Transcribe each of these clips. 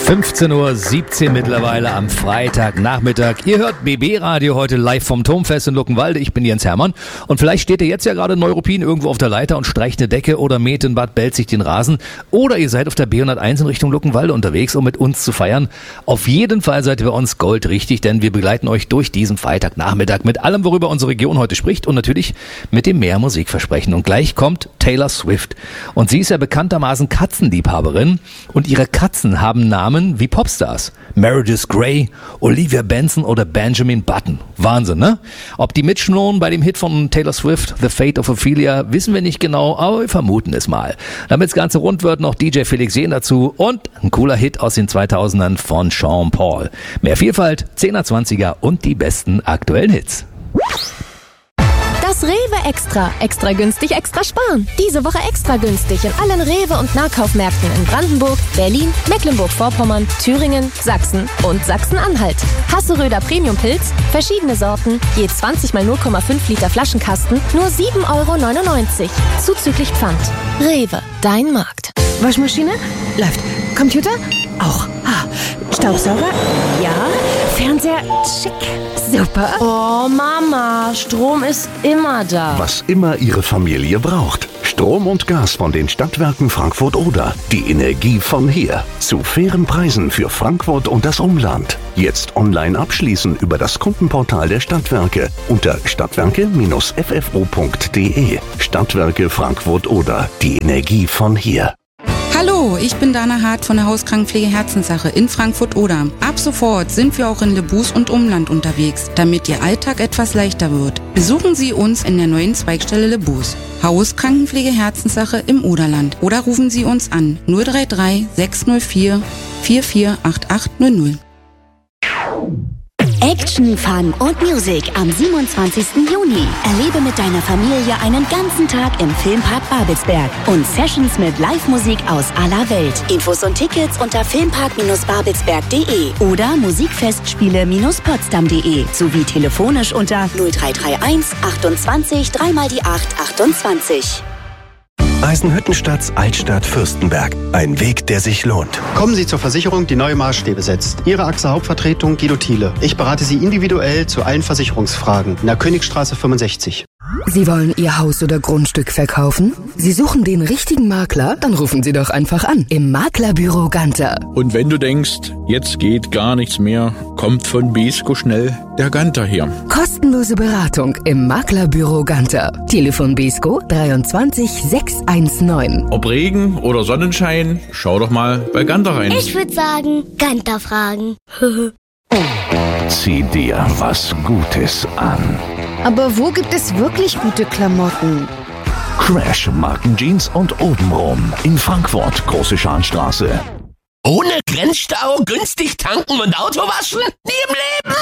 15:17 Uhr mittlerweile am Freitagnachmittag. Ihr hört BB Radio heute live vom Turmfest in Luckenwalde. Ich bin Jens Hermann und vielleicht steht ihr jetzt ja gerade in Neuruppin irgendwo auf der Leiter und streicht eine Decke oder mäht in Bad Belzig den Rasen oder ihr seid auf der B101 in Richtung Luckenwalde unterwegs, um mit uns zu feiern. Auf jeden Fall seid ihr bei uns goldrichtig, denn wir begleiten euch durch diesen Freitagnachmittag mit allem, worüber unsere Region heute spricht und natürlich mit dem mehr Musikversprechen. Und gleich kommt Taylor Swift und sie ist ja bekanntermaßen Katzenliebhaberin und ihre Katzen haben Namen wie Popstars. Meredith Grey, Olivia Benson oder Benjamin Button. Wahnsinn, ne? Ob die mitschnurren bei dem Hit von Taylor Swift, The Fate of Ophelia, wissen wir nicht genau, aber wir vermuten es mal. Damit das Ganze rund wird, noch DJ Felix Jähn dazu und ein cooler Hit aus den 2000ern von Sean Paul. Mehr Vielfalt, 10er, 20er und die besten aktuellen Hits. Das Rewe Extra. Extra günstig, extra sparen. Diese Woche extra günstig in allen Rewe- und Nahkaufmärkten in Brandenburg, Berlin, Mecklenburg-Vorpommern, Thüringen, Sachsen und Sachsen-Anhalt. Hasseröder Premium-Pilz, verschiedene Sorten, je 20 mal 0,5 Liter Flaschenkasten, nur 7,99 €. Zuzüglich Pfand. Rewe, dein Markt. Waschmaschine? Läuft. Computer? Auch. Staubsauger? Ja. Fernseher? Schick. Super. Oh Mama, Strom ist immer da. Was immer Ihre Familie braucht. Strom und Gas von den Stadtwerken Frankfurt-Oder. Die Energie von hier. Zu fairen Preisen für Frankfurt und das Umland. Jetzt online abschließen über das Kundenportal der Stadtwerke unter stadtwerke-ffo.de. Stadtwerke Frankfurt-Oder. Die Energie von hier. Hallo, ich bin Dana Hart von der Hauskrankenpflege Herzenssache in Frankfurt-Oder. Ab sofort sind wir auch in Lebus und Umland unterwegs, damit Ihr Alltag etwas leichter wird. Besuchen Sie uns in der neuen Zweigstelle Lebus. Hauskrankenpflege Herzenssache im Oderland. Oder rufen Sie uns an 033 604 448800. Action, Fun und Musik am 27. Juni. Erlebe mit deiner Familie einen ganzen Tag im Filmpark Babelsberg und Sessions mit Live-Musik aus aller Welt. Infos und Tickets unter filmpark-babelsberg.de oder musikfestspiele-potsdam.de sowie telefonisch unter 0331 28 3x8 28. Eisenhüttenstadts Altstadt Fürstenberg. Ein Weg, der sich lohnt. Kommen Sie zur Versicherung, die neue Maßstäbe setzt. Ihre AXA Hauptvertretung Guido Thiele. Ich berate Sie individuell zu allen Versicherungsfragen in der Königstraße 65. Sie wollen Ihr Haus oder Grundstück verkaufen? Sie suchen den richtigen Makler? Dann rufen Sie doch einfach an. Im Maklerbüro Ganter. Und wenn du denkst, jetzt geht gar nichts mehr, kommt von Besko schnell der Ganter her. Kostenlose Beratung im Maklerbüro Ganter. Telefon Besko 23 619. Ob Regen oder Sonnenschein, schau doch mal bei Ganter rein. Ich würde sagen, Ganter fragen. Zieh dir was Gutes an. Aber wo gibt es wirklich gute Klamotten? Crash Markenjeans und obenrum in Frankfurt, Große Scharnstraße. Ohne Grenzstau, günstig tanken und Auto waschen? Nie im Leben!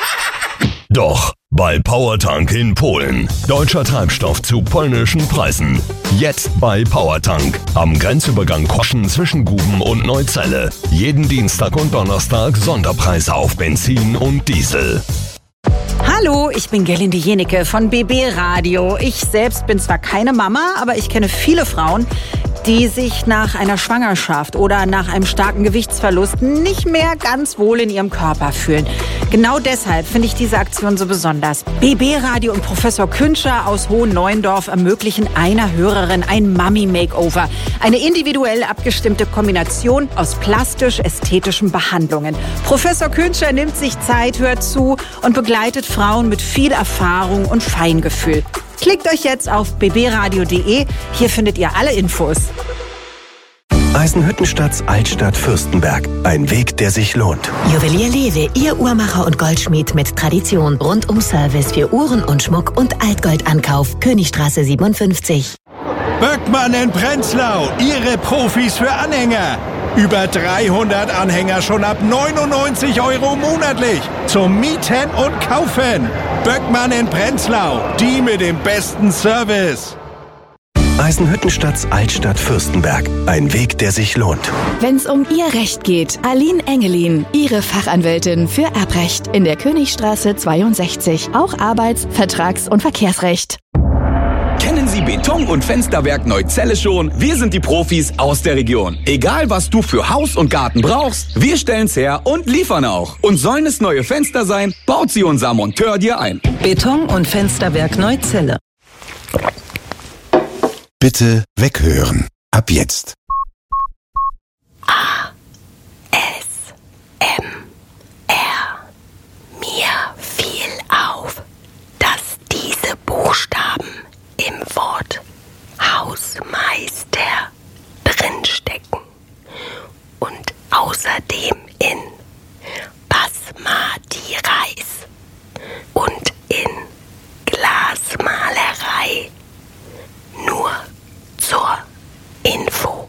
Doch, bei Powertank in Polen. Deutscher Treibstoff zu polnischen Preisen. Jetzt bei Powertank. Am Grenzübergang Koschen zwischen Guben und Neuzelle. Jeden Dienstag und Donnerstag Sonderpreise auf Benzin und Diesel. Hallo, ich bin Gerlinde Jenecke von BB Radio. Ich selbst bin zwar keine Mama, aber ich kenne viele Frauen, die sich nach einer Schwangerschaft oder nach einem starken Gewichtsverlust nicht mehr ganz wohl in ihrem Körper fühlen. Genau deshalb finde ich diese Aktion so besonders. BB Radio und Professor Künscher aus Hohenneuendorf ermöglichen einer Hörerin ein Mummy-Makeover. Eine individuell abgestimmte Kombination aus plastisch-ästhetischen Behandlungen. Professor Künscher nimmt sich Zeit, hört zu und begleitet Frauen mit viel Erfahrung und Feingefühl. Klickt euch jetzt auf bbradio.de. Hier findet ihr alle Infos. Eisenhüttenstadts Altstadt Fürstenberg. Ein Weg, der sich lohnt. Juwelier Lewe, Ihr Uhrmacher und Goldschmied mit Tradition. Rundum Service für Uhren und Schmuck und Altgoldankauf. Königstraße 57. Böckmann in Prenzlau, Ihre Profis für Anhänger. Über 300 Anhänger schon ab 99 € monatlich. Zum Mieten und Kaufen. Böckmann in Prenzlau, die mit dem besten Service. Eisenhüttenstadts Altstadt Fürstenberg. Ein Weg, der sich lohnt. Wenn's um Ihr Recht geht, Aline Engelin, Ihre Fachanwältin für Erbrecht in der Königstraße 62. Auch Arbeits-, Vertrags- und Verkehrsrecht. Kennen Sie Beton- und Fensterwerk Neuzelle schon. Wir sind die Profis aus der Region. Egal, was du für Haus und Garten brauchst, wir stellen's her und liefern auch. Und sollen es neue Fenster sein, baut sie unser Monteur dir ein. Beton- und Fensterwerk Neuzelle. Bitte weghören. Ab jetzt. Mir fiel auf, dass diese Buchstaben im Wort Hausmeister drinstecken und außerdem in Basmati Reis und in Glasmalerei. Nur zur Info.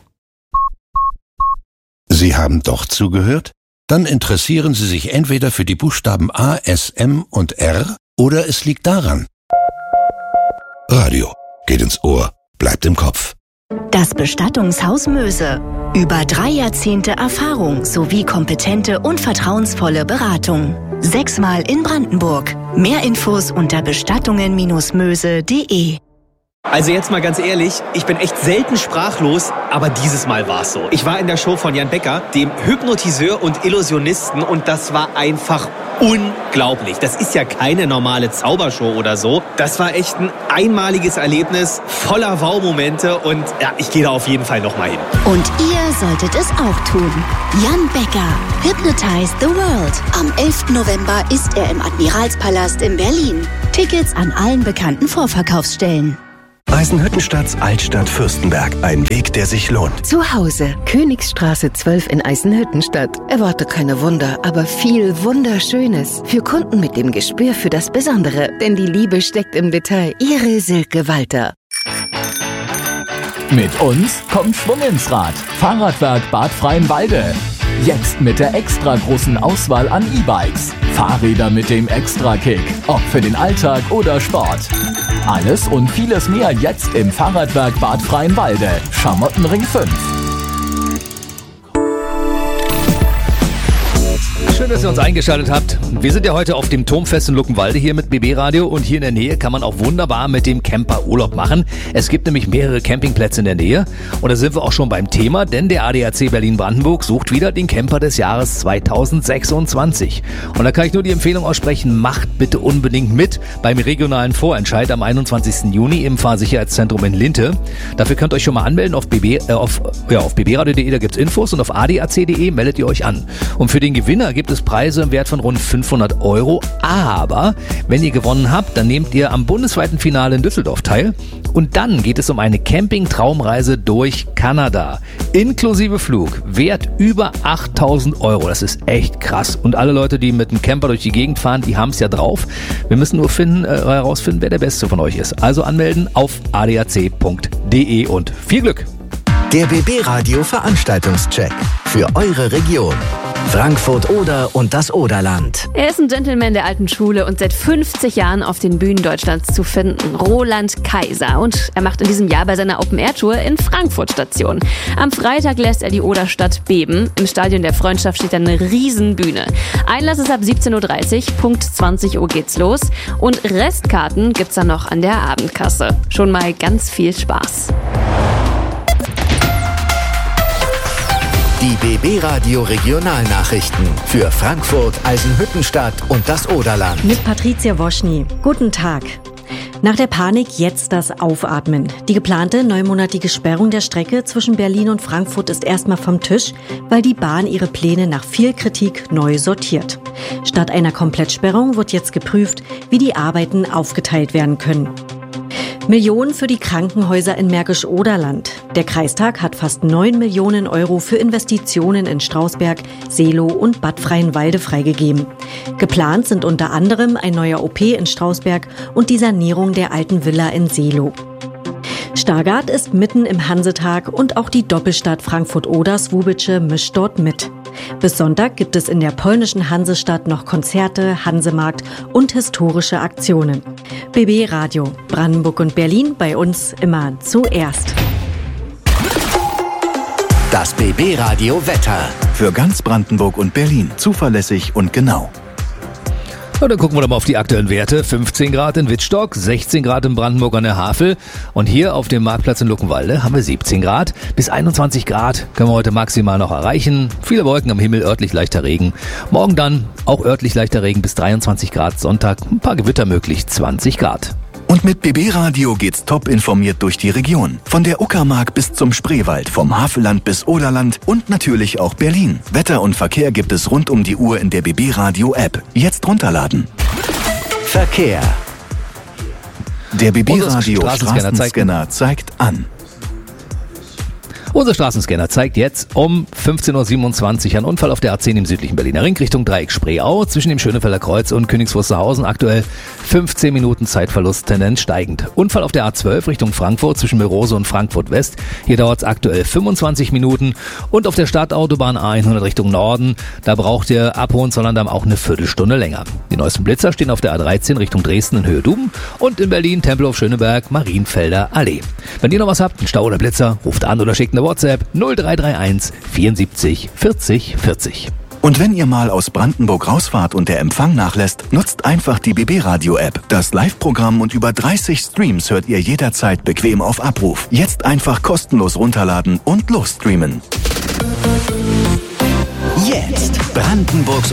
Sie haben doch zugehört? Dann interessieren Sie sich entweder für die Buchstaben A, S, M und R oder es liegt daran. Radio geht ins Ohr, bleibt im Kopf. Das Bestattungshaus Möse. Über 3 Jahrzehnte Erfahrung sowie kompetente und vertrauensvolle Beratung. 6-mal in Brandenburg. Mehr Infos unter bestattungen-möse.de. Also jetzt mal ganz ehrlich, ich bin echt selten sprachlos, aber dieses Mal war's so. Ich war in der Show von Jan Becker, dem Hypnotiseur und Illusionisten, und das war einfach unglaublich. Das ist ja keine normale Zaubershow oder so. Das war echt ein einmaliges Erlebnis, voller Wow-Momente, und ja, ich gehe da auf jeden Fall nochmal hin. Und ihr solltet es auch tun. Jan Becker, Hypnotize the World. Am 11. November ist er im Admiralspalast in Berlin. Tickets an allen bekannten Vorverkaufsstellen. Eisenhüttenstadts Altstadt Fürstenberg. Ein Weg, der sich lohnt. Zu Hause. Königsstraße 12 in Eisenhüttenstadt. Erwarte keine Wunder, aber viel Wunderschönes. Für Kunden mit dem Gespür für das Besondere. Denn die Liebe steckt im Detail. Ihre Silke Walter. Mit uns kommt Schwung ins Rad. Fahrradwerk Bad Freienwalde. Jetzt mit der extra großen Auswahl an E-Bikes. Fahrräder mit dem Extra-Kick. Ob für den Alltag oder Sport. Alles und vieles mehr jetzt im Fahrradwerk Bad Freienwalde. Schamottenring 5. Schön, dass ihr uns eingeschaltet habt. Wir sind ja heute auf dem Turmfest in Luckenwalde hier mit BB Radio, und hier in der Nähe kann man auch wunderbar mit dem Camper Urlaub machen. Es gibt nämlich mehrere Campingplätze in der Nähe, und da sind wir auch schon beim Thema, denn der ADAC Berlin-Brandenburg sucht wieder den Camper des Jahres 2026. Und da kann ich nur die Empfehlung aussprechen, macht bitte unbedingt mit beim regionalen Vorentscheid am 21. Juni im Fahrsicherheitszentrum in Linte. Dafür könnt ihr euch schon mal anmelden auf bbradio.de, da gibt's Infos, und auf adac.de meldet ihr euch an. Und für den Gewinner gibt es Preise im Wert von rund 500 €. Aber wenn ihr gewonnen habt, dann nehmt ihr am bundesweiten Finale in Düsseldorf teil. Und dann geht es um eine Camping-Traumreise durch Kanada. Inklusive Flug. Wert über 8.000 €. Das ist echt krass. Und alle Leute, die mit dem Camper durch die Gegend fahren, die haben es ja drauf. Wir müssen nur herausfinden, wer der Beste von euch ist. Also anmelden auf adac.de und viel Glück. Der BB Radio Veranstaltungscheck für eure Region. Frankfurt Oder und das Oderland. Er ist ein Gentleman der alten Schule und seit 50 Jahren auf den Bühnen Deutschlands zu finden. Roland Kaiser. Und er macht in diesem Jahr bei seiner Open-Air-Tour in Frankfurt Station. Am Freitag lässt er die Oderstadt beben. Im Stadion der Freundschaft steht dann eine Riesenbühne. Einlass ist ab 17.30 Uhr, Punkt 20 Uhr geht's los. Und Restkarten gibt's dann noch an der Abendkasse. Schon mal ganz viel Spaß. Die BB Radio Regionalnachrichten für Frankfurt, Eisenhüttenstadt und das Oderland. Mit Patricia Woschny. Guten Tag. Nach der Panik jetzt das Aufatmen. Die geplante 9-monatige Sperrung der Strecke zwischen Berlin und Frankfurt ist erstmal vom Tisch, weil die Bahn ihre Pläne nach viel Kritik neu sortiert. Statt einer Komplettsperrung wird jetzt geprüft, wie die Arbeiten aufgeteilt werden können. Millionen für die Krankenhäuser in Märkisch-Oderland. Der Kreistag hat fast 9 Millionen € für Investitionen in Strausberg, Seelow und Bad Freienwalde freigegeben. Geplant sind unter anderem ein neuer OP in Strausberg und die Sanierung der alten Villa in Seelow. Stargard ist mitten im Hansetag und auch die Doppelstadt Frankfurt-Oder-Swubice mischt dort mit. Bis Sonntag gibt es in der polnischen Hansestadt noch Konzerte, Hansemarkt und historische Aktionen. BB Radio, Brandenburg und Berlin, bei uns immer zuerst. Das BB Radio Wetter. Für ganz Brandenburg und Berlin zuverlässig und genau. Und dann gucken wir doch mal auf die aktuellen Werte. 15 Grad in Wittstock, 16 Grad in Brandenburg an der Havel und hier auf dem Marktplatz in Luckenwalde haben wir 17 Grad. Bis 21 Grad können wir heute maximal noch erreichen. Viele Wolken am Himmel, örtlich leichter Regen. Morgen dann auch örtlich leichter Regen bis 23 Grad. Sonntag ein paar Gewitter möglich, 20 Grad. Und mit BB Radio geht's top informiert durch die Region. Von der Uckermark bis zum Spreewald, vom Havelland bis Oderland und natürlich auch Berlin. Wetter und Verkehr gibt es rund um die Uhr in der BB Radio App. Jetzt runterladen. Verkehr. Der BB Radio Straßenscanner zeigt an. Unser Straßenscanner zeigt jetzt um 15.27 Uhr einen Unfall auf der A10 im südlichen Berliner Ring Richtung Dreieck Spreeau zwischen dem Schönefelder Kreuz und Königs Wusterhausen. Aktuell 15 Minuten Zeitverlust, Tendenz steigend. Unfall auf der A12 Richtung Frankfurt zwischen Merose und Frankfurt West. Hier dauert es aktuell 25 Minuten. Und auf der Stadtautobahn A100 Richtung Norden, da braucht ihr ab Hohenzollern auch eine Viertelstunde länger. Die neuesten Blitzer stehen auf der A13 Richtung Dresden in Höhe Duben und in Berlin Tempelhof Schöneberg Marienfelder Allee. Wenn ihr noch was habt, einen Stau oder Blitzer, ruft an oder schickt eine WhatsApp 0331 74 40 40. Und wenn ihr mal aus Brandenburg rausfahrt und der Empfang nachlässt, nutzt einfach die BB Radio App. Das Live-Programm und über 30 Streams hört ihr jederzeit bequem auf Abruf. Jetzt einfach kostenlos runterladen und losstreamen. Jetzt Brandenburgs